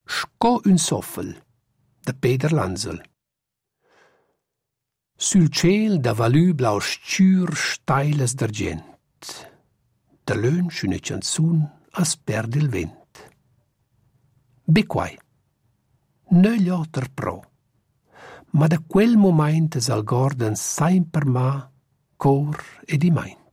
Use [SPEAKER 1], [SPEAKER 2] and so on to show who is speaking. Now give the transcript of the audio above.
[SPEAKER 1] Sco un soffel, da Peter Lanzel. Sul ciel da valù blau scür steiles d'argent. Da lönsch una canzun as perde il vent. Bequai, nögl oter pro, ma da quel moment al gorden sempre ma cor ed imaint.